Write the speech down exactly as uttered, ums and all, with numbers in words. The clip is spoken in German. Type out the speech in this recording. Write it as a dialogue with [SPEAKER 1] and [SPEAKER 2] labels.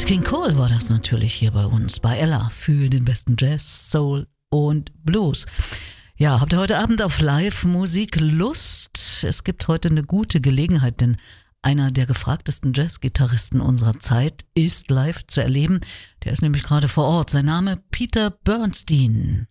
[SPEAKER 1] Nat King Cole war das natürlich hier bei uns, bei Ella, für den besten Jazz, Soul und Blues. Ja, habt ihr heute Abend auf Live-Musik Lust? Es gibt heute eine gute Gelegenheit, denn einer der gefragtesten Jazzgitarristen unserer Zeit ist live zu erleben. Der ist nämlich gerade vor Ort. Sein Name Peter Bernstein.